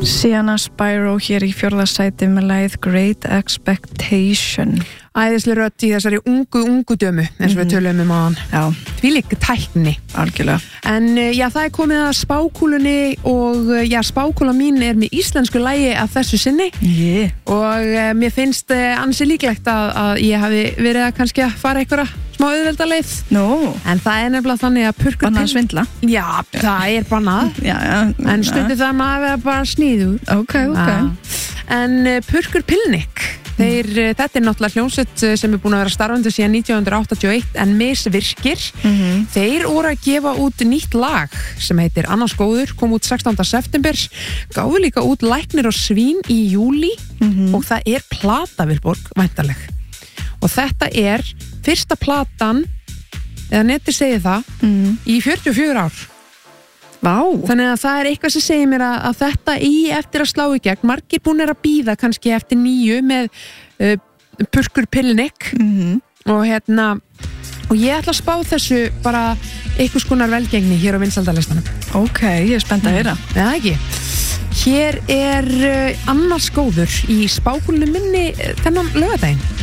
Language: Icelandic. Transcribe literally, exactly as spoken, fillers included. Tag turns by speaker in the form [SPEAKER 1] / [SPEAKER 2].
[SPEAKER 1] Sienna Spyro hér í fjórða sæti með lagið Great Expectation.
[SPEAKER 2] Æðislega rödd í þessari ungu, ungu dömu eins og við tölum um áðan.
[SPEAKER 1] Já.
[SPEAKER 2] Því líka tækni.
[SPEAKER 1] Algjörlega.
[SPEAKER 2] En já, það er komið að spákúlunni og já, spákúla mín er með íslensku lagi af þessu sinni.
[SPEAKER 1] Yeah.
[SPEAKER 2] Og uh, mér finnst uh, ansi líklegt að, að ég hafi verið að kannski að fara einhverja smá auðvelda leið.
[SPEAKER 1] Nú. No.
[SPEAKER 2] En það er nefnilega þannig að purkur...
[SPEAKER 1] Bannað að svindla.
[SPEAKER 2] Já, það er bannað.
[SPEAKER 1] Já, já.
[SPEAKER 2] En stundu það maður að vera bara sníðu.
[SPEAKER 1] Ok, ok.
[SPEAKER 2] Já. En uh, Purkur Pilnik, þeir, uh, þetta er náttúrulega hljómsveit sem er búin að vera starfandi síðan nítján hundruð áttatíu og eitt en misvirkir.
[SPEAKER 1] Mm-hmm.
[SPEAKER 2] Þeir voru að gefa út nýtt lag sem heitir Annars góður, kom út sextánda september, gáðu líka út Læknir og svín í júlí
[SPEAKER 1] Mm-hmm.
[SPEAKER 2] og það er plata Vilborg væntanleg. Og þetta er fyrsta platan, eða neti segir það,
[SPEAKER 1] Mm.
[SPEAKER 2] í fjörutíu og fjögur ár.
[SPEAKER 1] Vá.
[SPEAKER 2] Þannig að það er eitthvað sem segir mér að, að þetta í eftir að slá í gegn, margir búin er að bíða kannski eftir nýju með uh, Purkur Pilnik
[SPEAKER 1] Mm-hmm.
[SPEAKER 2] og hérna og ég ætla að spá þessu bara einhvers konar velgengni hér á vinsaldalistanum.
[SPEAKER 1] Ok, ég er spennt að heyra.
[SPEAKER 2] Eða ekki? Hér er uh, Annars góður í spákúlunni minni uh, þennan laugardaginn.